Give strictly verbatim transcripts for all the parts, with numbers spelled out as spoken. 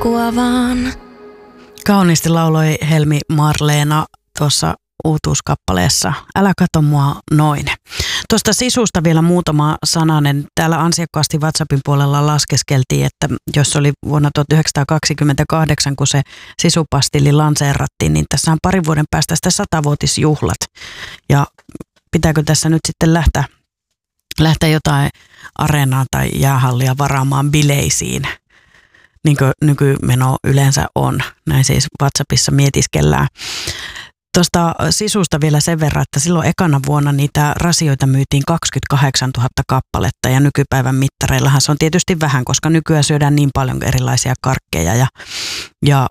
kurkkua vaan. Kauniisti lauloi Helmi Marleena tuossa uutuuskappaleessa Älä kato mua noin. Tuosta sisusta vielä muutama sananen. Täällä ansiokkaasti WhatsAppin puolella laskeskeltiin, että jos oli vuonna tuhatyhdeksänsataakaksikymmentäkahdeksan, kun se sisupastilli lanseerattiin, niin tässä on parin vuoden päästä sitä satavuotisjuhlat. Ja pitääkö tässä nyt sitten lähteä, lähteä jotain areenaa tai jäähallia varaamaan bileisiin, niin kuin nykymeno yleensä on. Näin siis WhatsAppissa mietiskellään. Tuosta sisusta vielä sen verran, että silloin ekana vuonna niitä rasioita myytiin kaksikymmentäkahdeksantuhatta kappaletta ja nykypäivän mittareillahan se on tietysti vähän, koska nykyään syödään niin paljon erilaisia karkkeja ja, ja,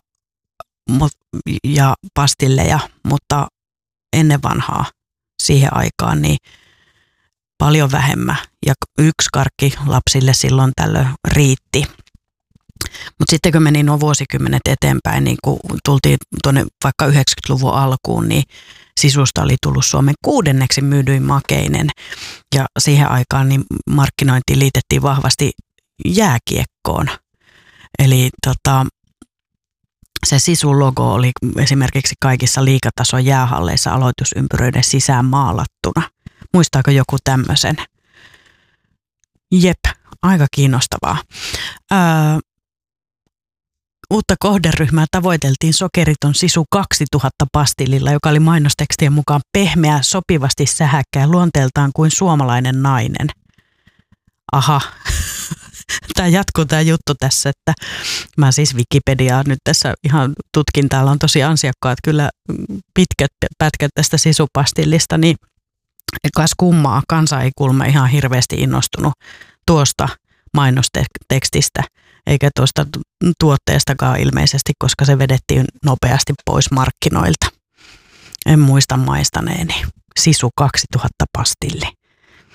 ja pastilleja, mutta ennen vanhaa siihen aikaan niin paljon vähemmän ja yksi karkki lapsille silloin tällöin riitti. Mutta sitten kun meni nuo vuosikymmenet eteenpäin, niin kun tultiin tuonne vaikka yhdeksänkymmentäluvun alkuun, niin sisusta oli tullut Suomen kuudenneksi myydyin makeinen. Ja siihen aikaan niin markkinointiin liitettiin vahvasti jääkiekkoon. Eli tota, se sisun logo oli esimerkiksi kaikissa liigatason jäähalleissa aloitusympyröiden sisään maalattuna. Muistaako joku tämmöisen? Jep, aika kiinnostavaa. Öö, Uutta kohderyhmää tavoiteltiin sokeriton sisu kaksituhatta pastillilla, joka oli mainostekstien mukaan pehmeä, sopivasti sähäkkä ja luonteeltaan kuin suomalainen nainen. Aha, tämä jatkuu tämä juttu tässä, että mä siis Wikipediaa nyt tässä ihan tutkin, täällä on tosi ansiokkaat kyllä pitkät pätkät tästä sisupastillista, niin kas kummaa, kansa ei kuulemma ihan hirveästi innostunut tuosta mainostekstistä. Eikä tuosta tuotteestakaan ilmeisesti, koska se vedettiin nopeasti pois markkinoilta. En muista maistaneeni. Sisu kaksituhatta pastilli.